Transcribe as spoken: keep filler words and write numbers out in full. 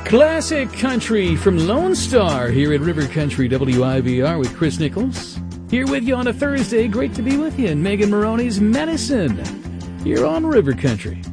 Classic country from Lone Star here at River Country W I B R with Chris Nichols. Here with you on a Thursday. Great to be with you. And Megan Maroney's Medicine here on River Country.